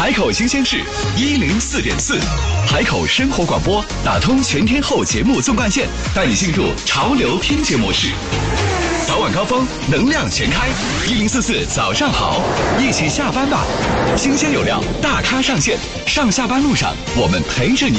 海口新鲜事104.4，海口生活广播打通全天候节目纵贯线，带你进入潮流听节模式。早晚高峰，能量全开，1044早上好，一起下班吧。新鲜有料，大咖上线，上下班路上我们陪着你。